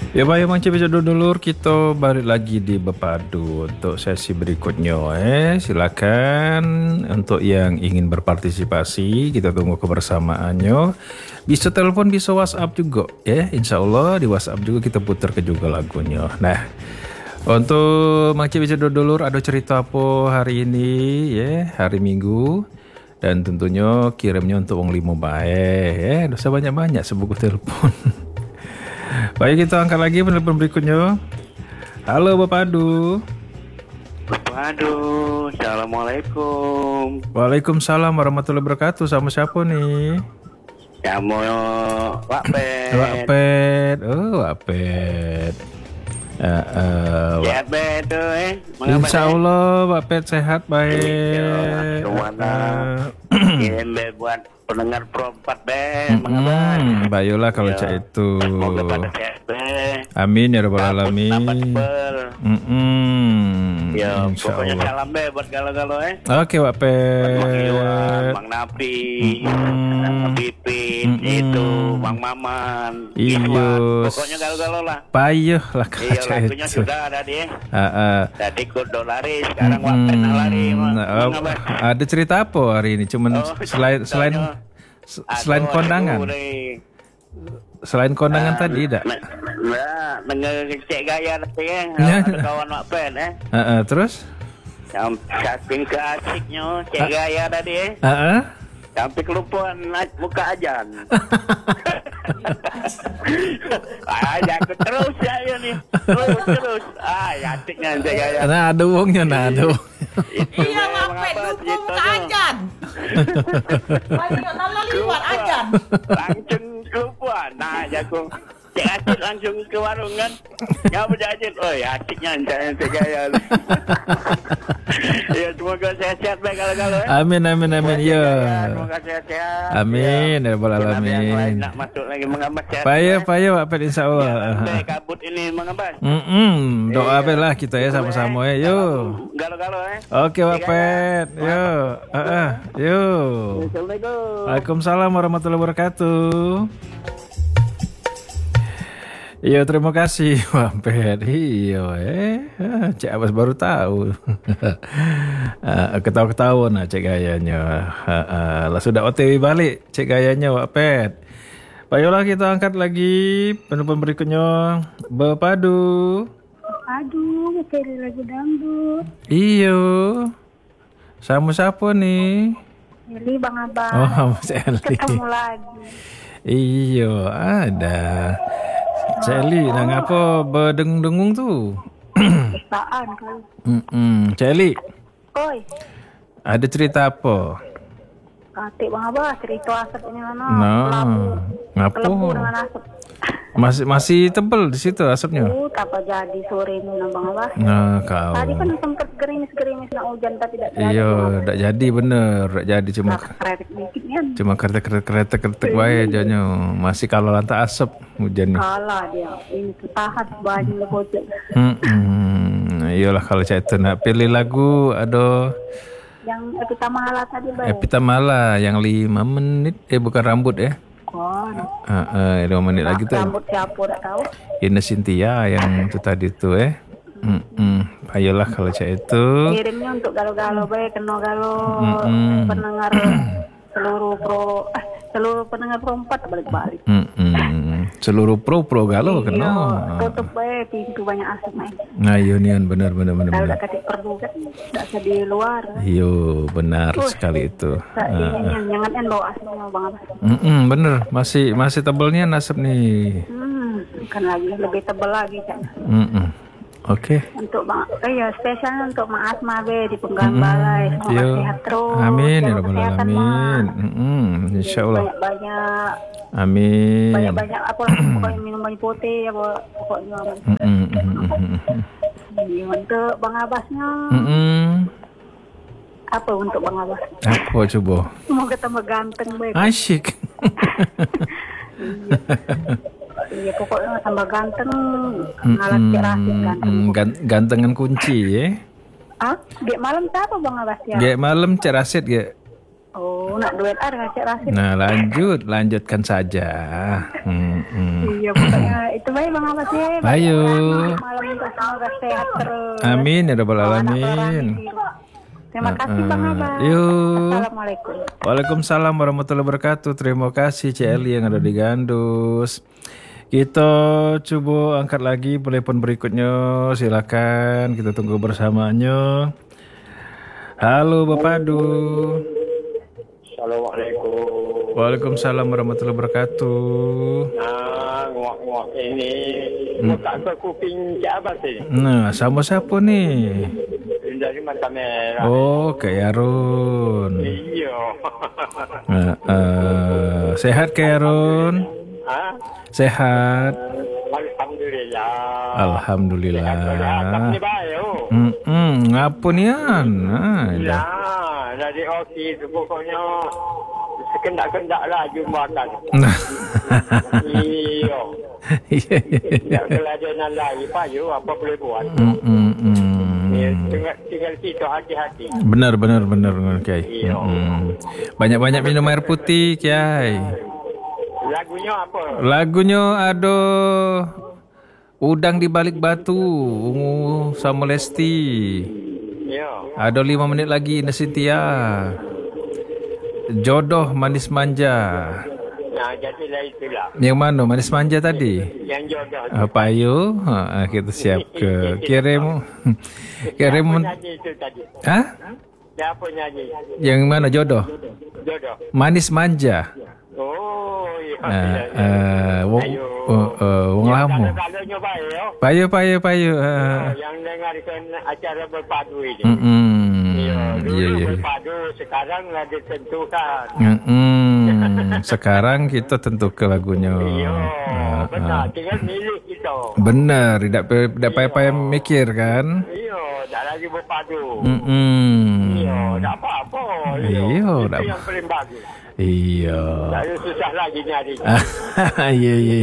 Ya Pak, Mang Cipi dulur kita balik lagi di Bepadu untuk sesi berikutnya. Silakan untuk yang ingin berpartisipasi, kita tunggu kebersamaannya. Bisa telepon, bisa WhatsApp juga ya. Insya Allah di WhatsApp juga kita putar ke juga lagunya. Nah, untuk Mang Cipi dulur ada cerita apa hari ini ya, hari Minggu. Dan tentunya kirimnya untuk wong limo baik ya. Dosa banyak-banyak sebuku telepon. Baik, kita angkat lagi penelpon berikutnya. Halo Bapak Adu. Waduh, assalamualaikum. Waalaikumsalam warahmatullahi wabarakatuh. Sama siapa nih? Kamu Wak Pet. Wak Pet. Oh, Wak Pet. Sehat Bet tuh Insya Allah Wak Pet sehat baik. Kemana? Kirim Bet buat pendengar Pro 4 Bet. Mengapa? Bayolah kalau cak itu. Semoga pada sehat Bet. Amin ya rabbal alamin. Ya, Insya pokoknya Allah. salam Bet buat galau-galau Oke Wak Mang Pet. Iwan, Mang Napi, Pipit, itu, Mang Maman, Iya. Iswan. Pokoknya galau-galau lah. Payuh lah kalau Iya, cak lagunya itu. sudah ada dia. Ah. Tadi kudo lari, sekarang Wak Pet lari. Ada cerita apa hari ini? Cuman selain kondangan. Selain kondangan tadi tidak? Nah, denger cek gaya tadi Ya. ada kawan Wak Pet Terus? Saking keasiknya cek gaya tadi sampai kelupaan muka ajan. Aku terus saya nih. Terus. Asiknya cek gaya. Nah, ada uangnya, ada. Iya, Wak Pet lupa muka ajan. Banyak nala liwat ajan. Langsung kelupaan. Nah, aku cek asik langsung ke warung kan. Ngapa jajit? Oh, asiknya cek gaya. Ya, semoga sehat-sehat baik kalau-kalau Amin. Ya. Semoga sehat-sehat. Amin ya rabbal Yang lain alamin. nak masuk lagi mengambat sehat. Payah Wak Pet insya Allah. Sampai kabut ini mengambat. Doa lah kita ya sama-sama ya. Yuk. Galau-galau Oke Wak Pet. Yuk. Yuk. Assalamualaikum. Waalaikumsalam warahmatullahi wabarakatuh. Iya, terima kasih Wak Pet. Iya, Cik Abbas baru tahu. Ketawa-ketawa nah cek gayanya. Lah sudah OTW balik cek gayanya Wak Pet. Baiklah kita angkat lagi penelpon berikutnya. Bepadu. Aduh, cari lagu dangdut. Iyo. Sama siapa nih? Eli Bang Abang. Oh, Mas Eli. Ketemu lagi. Iyo, ada. Celi, nah ngapa berdengung-dengung tuh? Apaan kali? Celi, Oi, ada cerita apa? katik Bang Abang, cerita asap ini mana? Nah, Kelebu ngapa? dengan asap. Masih tebel di situ asapnya. Tak jadi sore ini Bang Abang. Nah, kau. Tadi kan sempat gerimis-gerimis nak hujan tapi tidak jadi. Iya, tak jadi bener, tak jadi cuma Kretek dikit kan. cuma kretek wae jadinya. Masih kalau lantai asap hujannya. Kalah dia. Ini ketahan banyak bocil. Iyalah kalau saya itu nak pilih lagu ada Yang Epita Mahala tadi baik. Epita Mala yang 5 menit bukan rambut ya. Kon. 5 menit lagi tuh. Rambut siapa tak tahu. Ines Cynthia yang itu tadi tuh Ayolah kalau saya itu. Kirimnya untuk galau-galau baik, kena galau pendengar seluruh pendengar Pro 4 balik-balik. Seluruh pro galau kena. Tutup baik pintu banyak asap main. Nah, Union benar. Kalau tak kasih perlu kan tak bisa di luar. Iyo, benar sekali itu. Jangan kan bawa asapnya Bang Abang. Bener, masih tebalnya nasib nih. Kan lagi lebih tebal lagi kan. Oke. Untuk Bang, spesialnya untuk Mak Asma be di Penggang Balai. Semoga Yo. sehat terus. Amin ya Jaga rabbal kesehatan, alamin. Mak. Insya Allah. Banyak Amin. banyak apa pokoknya minum banyak putih ya pokoknya. Untuk Bang Abbasnya apa untuk Bang Abbas? Apa coba? Semoga tambah ganteng baik. Asyik. Iya pokoknya tambah ganteng. Ngalat cerasin ganteng. Gantengan kunci ya. Dia malam siapa Bang Abbas ya? Gak malam cerasit gak. Oh, nak duet dengan Cik Rasid. Nah, lanjutkan saja. Iya, pokoknya itu baik Bang Abbas ya. Ayo. Malam untuk semoga sehat terus. Amin ya rabbal alamin. Terima kasih Bang Abbas. Yuk. Assalamualaikum. Waalaikumsalam warahmatullahi wabarakatuh. Terima kasih Cik Eli yang ada di Gandus. Kita coba angkat lagi telepon berikutnya. Silakan kita tunggu bersamanya. Halo Bapak Du. Assalamualaikum. Waalaikumsalam warahmatullahi wabarakatuh. Nguak-nguak ini. Buka ke kuping Cik Abbas ini. Nah, sama siapa nih? Dari mata merah. Oh, Kak Yarun. Iya. Sehat Kak Yarun? Hah? Sehat. Alhamdulillah. Alhamdulillah. Sehat ni baik. Ngapunian. Ya, dari okey tu pokoknya sekendak-kendak lah jumatan. Iya. Tak keladanan lain payu apa boleh buat. Tinggal kita hati-hati. Benar Kiai. Iya. Banyak-banyak minum air putih Kiai. Lagunya apa? Lagunya ada Udang di Balik Batu, Ungu sama Lesti. Ya. Ada 5 menit lagi Ina Cynthia. Jodoh Manis Manja. Nah, jadilah itulah. Yang mana Manis Manja tadi? Yang jodoh. Apa ayo? Kita siap ke kirim. Siapa nyanyi itu tadi? Hah? Siapa nyanyi? Yang mana jodoh? Jodoh. Manis Manja. Oh, iya. Wong lama. Kalau-kalanya baik, Payo. yang dengarkan acara berpadu ini. Iya. Berpadu sekarang lah ditentukan. Sekarang kita tentukan lagunya. Iya, benar. Tinggal milih kita. Benar, tidak payah mikir kan? Iya, tak lagi berpadu. Iya, tak apa-apa. Iya, itu yang paling bagus. Iya. Tak ada susah lagi nyari. Iya.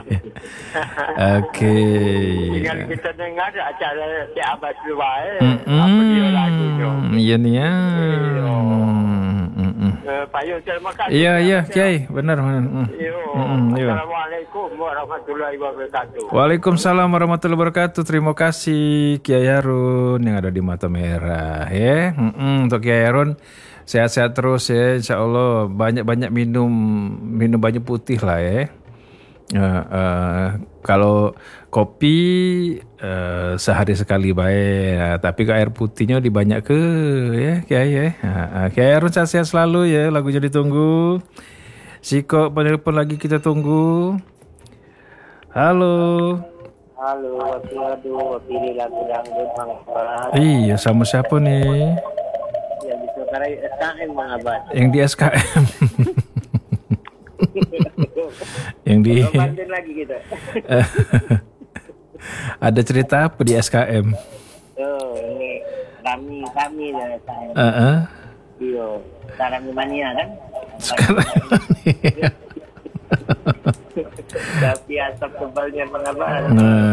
Oke. Tinggal kita dengar acara Cik Abbas luar. Apa dia lagu tu. Iya nih ya. Pak Yu, terima kasih. Iya, Kiai, benar. Iya. Assalamualaikum warahmatullahi wabarakatuh. Waalaikumsalam warahmatullahi wabarakatuh. Terima kasih Kiai Harun yang ada di Mata Merah ya. Untuk Kiai Harun sehat-sehat terus ya, insya Allah. Banyak-banyak minum banyak putih lah ya. Kalau kopi sehari sekali baik, tapi ke air putihnya dibanyak ke ya Kiai ya. Kiai Harun sehat-sehat selalu ya, lagunya ditunggu. Siko penelpon lagi kita tunggu. Halo. Waduh, pilih lagu dangdut Bang Abbas. Iya, sama siapa nih? Yang disukarai SKM Bang Abbas. Yang di SKM. Yang di Bandung lagi kita. Ada cerita apa di SKM? Oh, ini kami dari SKM. Iya, sekarang mania kan? Sekarang Tapi asap tebalnya Bang Abbas.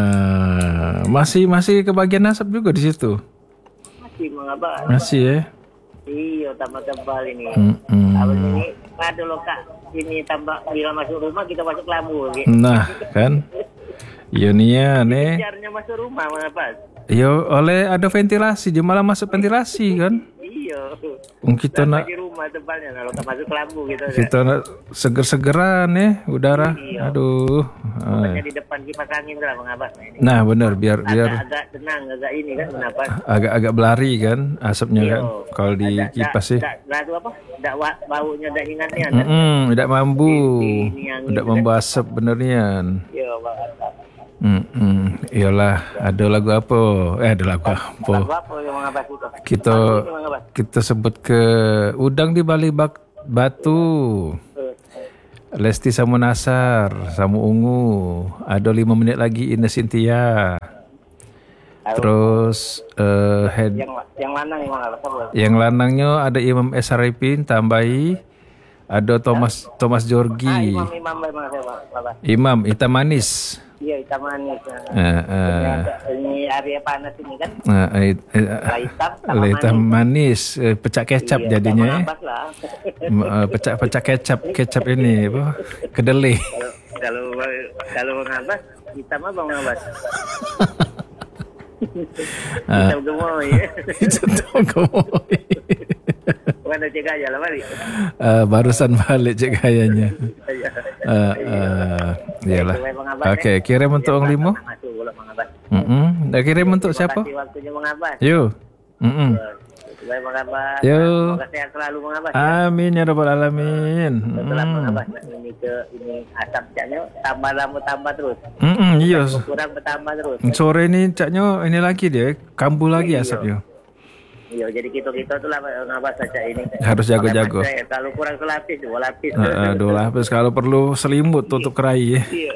masih kebagian asap juga di situ. Masih Bang Abbas. Masih ya. Iya, tambah tebal ini. Abang ini ada loh Kak. Ini tambah bila masuk rumah kita masuk lampu. Nah, kan? Iya nih ya, nih. Biarnya masuk rumah Bang Abbas. Yo, oleh ada ventilasi, dia malah masuk ventilasi kan? Iya. Kita nak di rumah tebalnya kalau masuk lampu gitu. Kita nak seger-segeran ya udara. Iya. Aduh. Makanya di depan kipas angin lah Bang Abbas. Ini. Nah, benar biar agak tenang, agak ini kan kenapa? Agak belari kan asapnya kan. Kalau di kipas sih. Baunya dak ingatnya. Tidak mampu. Tidak gitu mampu asap benernya. Iya Bang Abbas. Iyalah, ada lagu apa? Ada lagu apa? Lagu apa yang Bang Abbas itu? Kita sebut ke Udang di Balik Batu. Lesti sama Nasar, sama Ungu. Ada 5 menit lagi Ina Cynthia. Terus yang lanang Bang Abbas. Yang lanangnya ada Imam S. Haripin tambahi. Ada Thomas Jorgi. Imam Bang Abbas. Imam Hitam Manis. Iya, hitam manis. Ini area panas ini kan. Hitam manis, pecah kecap jadinya. Pecah kecap ini apa? Kedelai. Kalau mengabas hitam apa mengabas? Hitam gemoy. Hitam gemoy. Bukan Cik Gaya lah balik. Barusan balik Cik Gayanya. Iyalah. Oke, kirim untuk Ong Limo. Dah kirim untuk siapa? Waktunya mengabas. Yuk. Supaya mengabas. Yuk. Semoga sehat selalu mengabas. Amin ya rabbal alamin. Setelah mengabas ini asap caknya tambah lama tambah terus. Iya. Kurang bertambah terus. Sore ini caknya ini lagi dia kambuh lagi asapnya. Iya, jadi kita tuh lah ngabas saja ini. Harus jago-jago. Kalau kurang selapis, 2 lapis. 2 lapis. Kalau perlu selimut tutup kerai. Iya.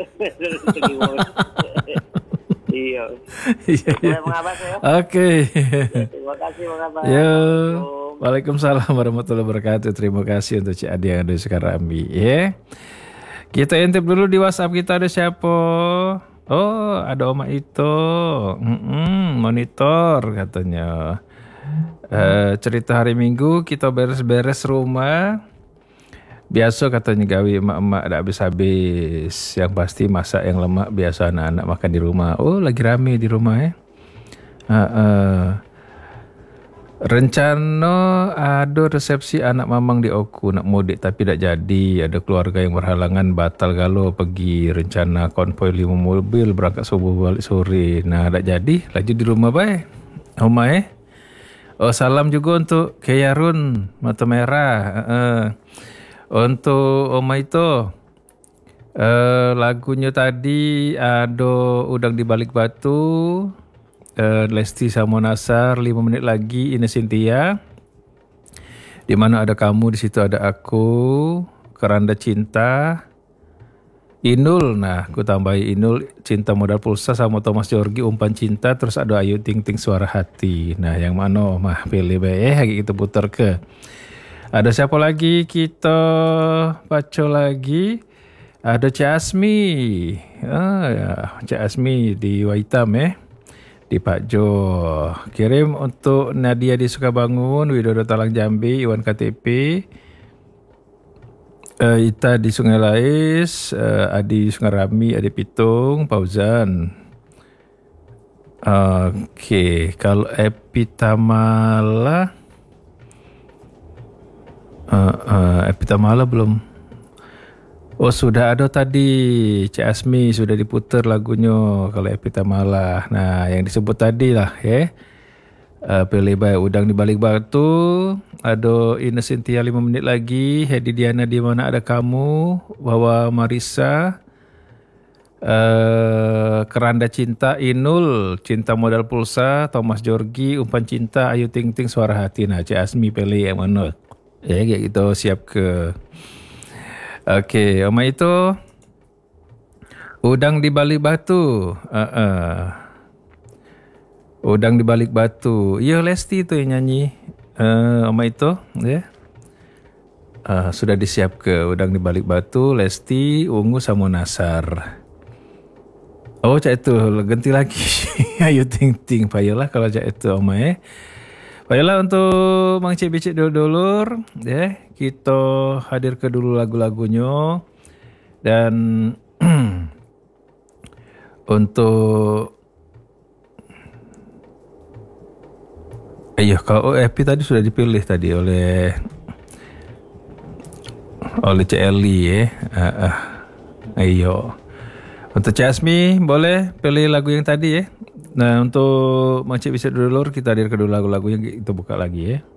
Iya. Mengabas ya. Oke. Terima kasih mengabas. Yo. Waalaikumsalam warahmatullahi wabarakatuh. Terima kasih untuk Cik Adi yang ada Sukarambi. Ya. Kita intip dulu di WhatsApp kita ada siapa? Oh, ada Oma itu. Monitor katanya. Cerita hari Minggu kita beres-beres rumah. Biasa katanya gawe emak-emak tak habis-habis. Yang pasti masak yang lemak biasa anak-anak makan di rumah. Oh, lagi rame di rumah ya. Rencana ada resepsi anak mamang di Oku nak mudik tapi tak jadi. Ada keluarga yang berhalangan batal galau pergi. Rencana konvoi 5 mobil berangkat subuh balik sore. Nah, tak jadi. Laju di rumah baik. Oma Oh, salam juga untuk Kayarun Mata Merah. Untuk Oma itu lagunya tadi ada Udang di Balik Batu, Lesti sama Nasar, 5 menit lagi Ines Cynthia. Di mana ada kamu, di situ ada aku, Keranda Cinta, Inul. Nah, aku tambahi Inul, Cinta Modal Pulsa sama Thomas Jorgi, Umpan Cinta. Terus ada Ayu Ting Ting, Suara Hati. Nah, yang mana mah pilih baik kita putar ke. Ada siapa lagi kita baca lagi? Ada Cik Asmi. Cik Asmi di Waitam di Pak Jo. Kirim untuk Nadia di Sukabangun, Widodo Talang Jambi, Iwan KTP, Ita di Sungai Lais, Adi di Sungai Rami, Adi Pitung, Fauzan. Oke, kalau Epitamala belum. Oh, sudah ada tadi Cik Asmi sudah diputar lagunya kalau Epitamala. Nah, yang disebut tadi lah ya. Pilih baik Udang di Balik Batu, ada Ines Cynthia 5 menit lagi, Hedi Diana Di Mana Ada Kamu, Wawa Marisa, Keranda Cinta, Inul, Cinta Modal Pulsa, Thomas Jorgi, Umpan Cinta, Ayu Ting Ting, Suara Hati. Nah, Cik Asmi pilih yang mana? Ya, kayak gitu siap ke. Oke, Oma itu Udang di Balik Batu. Udang di Balik Batu. Iya, Lesti itu yang nyanyi. Oma itu ya. Sudah disiap ke Udang di Balik Batu, Lesti, Ungu sama Nasar. Oh, cak itu ganti lagi. Ayu Ting Ting. Payolah kalau cak itu Oma ya. Baiklah untuk Mang Cik Bicik dulur ya, kita hadir ke dulu lagu-lagunya dan untuk kalau Epi tadi sudah dipilih tadi oleh CLI ya. Untuk Jasmi boleh pilih lagu yang tadi ya. Nah, untuk Mang Cik Bicik dulur kita hadir ke dulu lagu-lagu yang kita buka lagi ya.